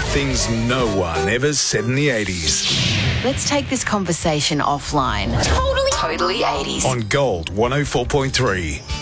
Things no one ever said in the 80s. Let's take this conversation offline. Totally 80s. On Gold 104.3.